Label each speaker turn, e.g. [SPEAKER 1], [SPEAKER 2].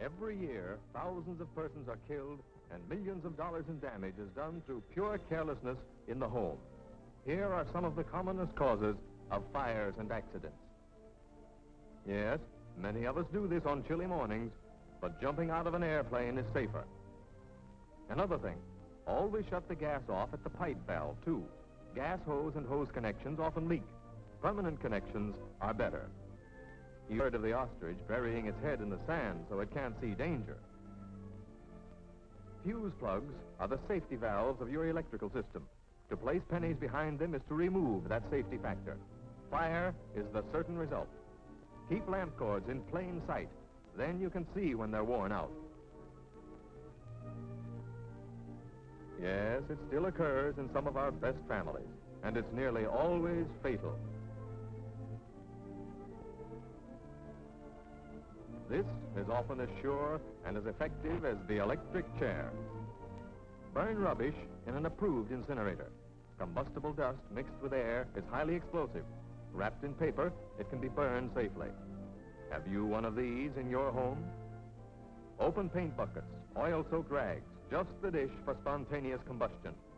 [SPEAKER 1] Every year, thousands of persons are killed and millions of dollars in damage is done through pure carelessness in the home. Here are some of the commonest causes of fires and accidents. Yes, many of us do this on chilly mornings, but jumping out of an airplane is safer. Another thing, always shut the gas off at the pipe valve, too. Gas hose and hose connections often leak. Permanent connections are better. You heard of the ostrich burying its head in the sand so it can't see danger. Fuse plugs are the safety valves of your electrical system. To place pennies behind them is to remove that safety factor. Fire is the certain result. Keep lamp cords in plain sight. Then you can see when they're worn out. Yes, it still occurs in some of our best families, and it's nearly always fatal. This is often as sure and as effective as the electric chair. Burn rubbish in an approved incinerator. Combustible dust mixed with air is highly explosive. Wrapped in paper, it can be burned safely. Have you one of these in your home? Open paint buckets, oil-soaked rags, just the dish for spontaneous combustion.